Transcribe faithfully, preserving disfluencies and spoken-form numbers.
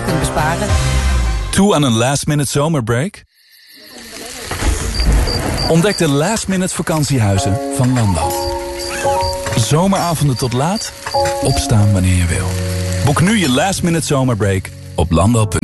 kunt besparen. Toe aan een last-minute zomerbreak? Ontdek de last-minute vakantiehuizen van Lando. Zomeravonden tot laat, opstaan wanneer je wil. Boek nu je last-minute zomerbreak op lando punt nl.